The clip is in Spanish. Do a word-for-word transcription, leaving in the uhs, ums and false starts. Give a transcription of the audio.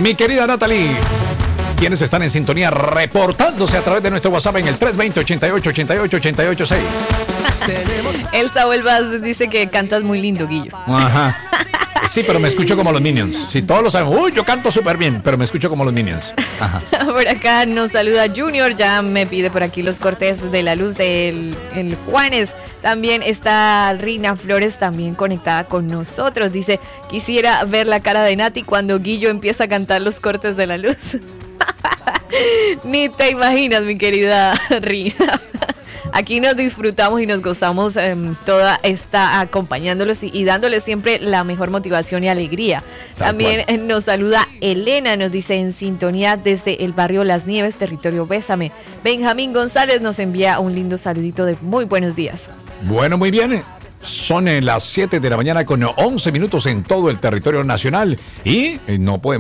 Mi querida Natalie, quienes están en sintonía reportándose a través de nuestro WhatsApp en el tres dos cero, ochenta y ocho, ochenta y ocho, ochenta y ocho seis. Elsa Huelvas dice que cantas muy lindo, Guillo. Ajá. Sí, pero me escucho como los Minions. Si todos lo saben, uy, yo canto súper bien, pero me escucho como los Minions. Ajá. Por acá nos saluda Junior, ya me pide por aquí los cortes de la luz del el Juanes. También está Rina Flores también conectada con nosotros. Dice, quisiera ver la cara de Nati cuando Guillo empieza a cantar los cortes de la luz. Ni te imaginas, mi querida Rina. Aquí nos disfrutamos y nos gozamos eh, toda esta acompañándolos y, y dándoles siempre la mejor motivación y alegría. Tal También cual. Nos saluda Elena, nos dice en sintonía desde el barrio Las Nieves, territorio Bésame. Benjamín González nos envía un lindo saludito de muy buenos días. Bueno, muy bien. Son las siete de la mañana con once minutos en todo el territorio nacional y no podemos